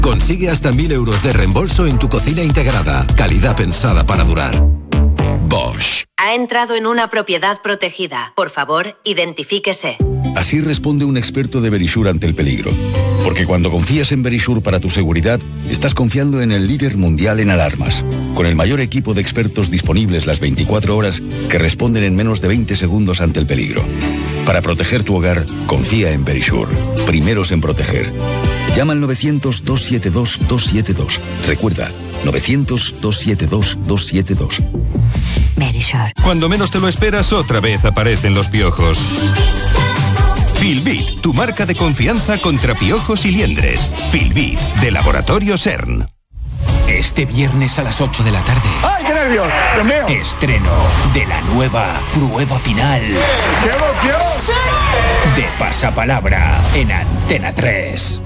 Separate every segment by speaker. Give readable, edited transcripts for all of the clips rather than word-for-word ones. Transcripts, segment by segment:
Speaker 1: Consigue hasta 1.000 euros de reembolso en tu cocina integrada. Calidad pensada para durar. Bosch.
Speaker 2: Ha entrado en una propiedad protegida. Por favor, identifíquese.
Speaker 3: Así responde un experto de Verisure ante el peligro. Porque cuando confías en Verisure para tu seguridad, estás confiando en el líder mundial en alarmas. Con el mayor equipo de expertos disponibles las 24 horas que responden en menos de 20 segundos ante el peligro. Para proteger tu hogar, confía en Verisure. Primeros en proteger. Llama al 900-272-272. Recuerda, 900-272-272.
Speaker 4: Verisure. Cuando menos te lo esperas, otra vez aparecen los piojos. Filbit, tu marca de confianza contra piojos y liendres. Filbit, de Laboratorio CERN.
Speaker 5: Este viernes a las 8 de la tarde.
Speaker 6: ¡Ay, qué nervios! ¡Dios mío!
Speaker 5: Estreno de la nueva prueba final.
Speaker 6: ¡Qué emoción! ¡Sí!
Speaker 5: De Pasapalabra en Antena 3.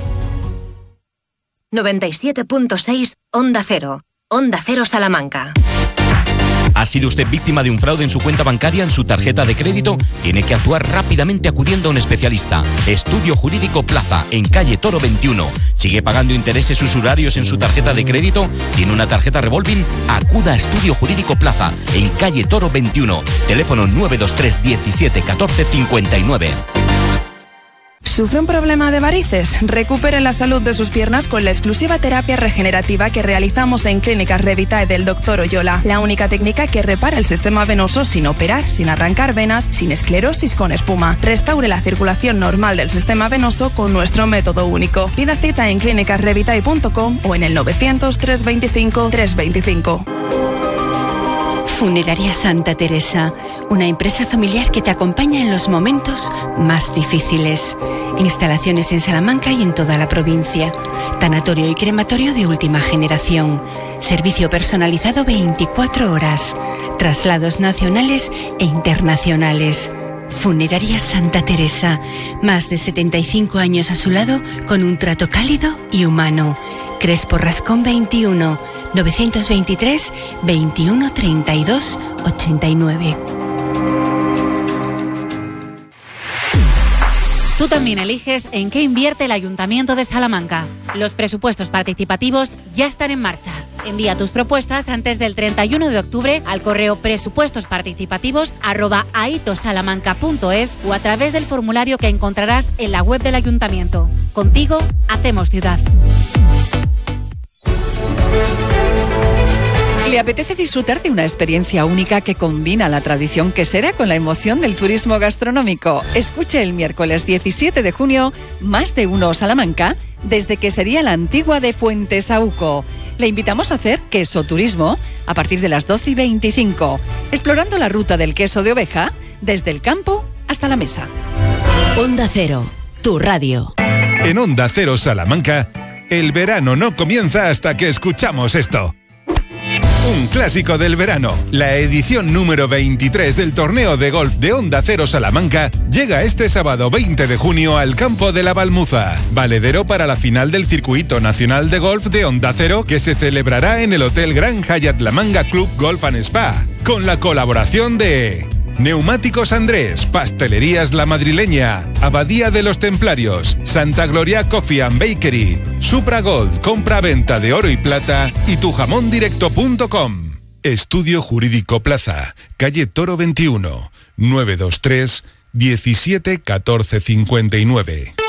Speaker 2: 97.6 Onda Cero. Onda Cero Salamanca.
Speaker 7: ¿Ha sido usted víctima de un fraude en su cuenta bancaria, en su tarjeta de crédito? Tiene que actuar rápidamente acudiendo a un especialista. Estudio Jurídico Plaza, en calle Toro 21. ¿Sigue pagando intereses usurarios en su tarjeta de crédito? ¿Tiene una tarjeta revolving? Acuda a Estudio Jurídico Plaza, en calle Toro 21. Teléfono 923 17 14 59.
Speaker 8: ¿Sufre un problema de varices? Recupere la salud de sus piernas con la exclusiva terapia regenerativa que realizamos en Clínicas Revitae del Dr. Oyola. La única técnica que repara el sistema venoso sin operar, sin arrancar venas, sin esclerosis con espuma. Restaure la circulación normal del sistema venoso con nuestro método único. Pida cita en clínicasrevitae.com o en el 900 325 325.
Speaker 9: Funeraria Santa Teresa, una empresa familiar que te acompaña en los momentos más difíciles. Instalaciones en Salamanca y en toda la provincia. Tanatorio y crematorio de última generación. Servicio personalizado 24 horas. Traslados nacionales e internacionales. Funeraria Santa Teresa, más de 75 años a su lado con un trato cálido y humano. Crespo Rascón 21, 923 21 32 89.
Speaker 10: Tú también eliges en qué invierte el Ayuntamiento de Salamanca. Los presupuestos participativos ya están en marcha. Envía tus propuestas antes del 31 de octubre al correo presupuestosparticipativos@aitosalamanca.es o a través del formulario que encontrarás en la web del Ayuntamiento. Contigo hacemos ciudad.
Speaker 11: ¿Le apetece disfrutar de una experiencia única que combina la tradición quesera con la emoción del turismo gastronómico? Escuche el miércoles 17 de junio Más de Uno Salamanca desde Quesería La Antigua de Fuentesauco. Le invitamos a hacer queso turismo a partir de las 12:25, explorando la ruta del queso de oveja desde el campo hasta la mesa.
Speaker 12: Onda Cero, tu radio.
Speaker 4: En Onda Cero Salamanca, el verano no comienza hasta que escuchamos esto. Un clásico del verano, la edición número 23 del torneo de golf de Onda Cero Salamanca llega este sábado 20 de junio al campo de la Balmuza, valedero para la final del Circuito Nacional de Golf de Onda Cero que se celebrará en el Hotel Gran Hyatt La Manga Club Golf and Spa, con la colaboración de Neumáticos Andrés, Pastelerías La Madrileña, Abadía de los Templarios, Santa Gloria Coffee and Bakery, Supra Gold, compra-venta de oro y plata y tujamondirecto.com. Estudio Jurídico Plaza, calle Toro 21, 923 17 14 59.